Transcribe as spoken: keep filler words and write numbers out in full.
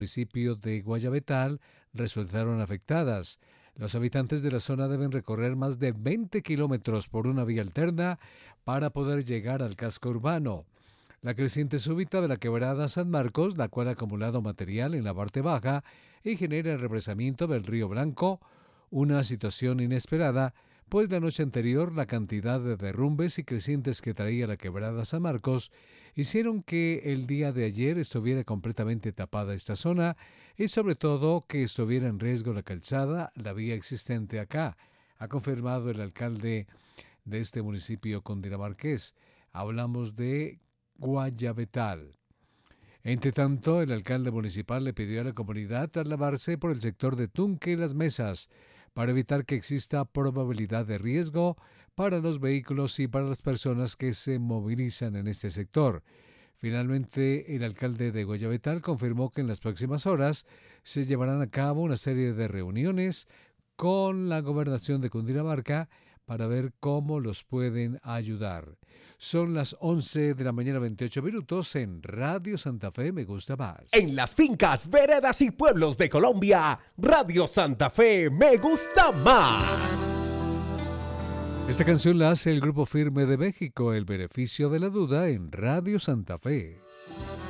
municipio de Guayabetal resultaron afectadas. Los habitantes de la zona deben recorrer más de veinte kilómetros por una vía alterna para poder llegar al casco urbano. La creciente súbita de la quebrada San Marcos, la cual ha acumulado material en la parte baja y genera el represamiento del río Blanco, una situación inesperada, pues la noche anterior la cantidad de derrumbes y crecientes que traía la quebrada San Marcos hicieron que el día de ayer estuviera completamente tapada esta zona y sobre todo que estuviera en riesgo la calzada, la vía existente acá, ha confirmado el alcalde de este municipio cundinamarqués. Hablamos de Guayabetal. Entre tanto, el alcalde municipal le pidió a la comunidad trasladarse por el sector de Tunque y Las Mesas para evitar que exista probabilidad de riesgo para los vehículos y para las personas que se movilizan en este sector. Finalmente, el alcalde de Guayabetal confirmó que en las próximas horas se llevarán a cabo una serie de reuniones con la gobernación de Cundinamarca para ver cómo los pueden ayudar. Son las once de la mañana, veintiocho minutos en Radio Santa Fe Me Gusta Más. En las fincas, veredas y pueblos de Colombia, Radio Santa Fe Me Gusta Más. Esta canción la hace el Grupo Firme de México, El Beneficio de la Duda, en Radio Santa Fe.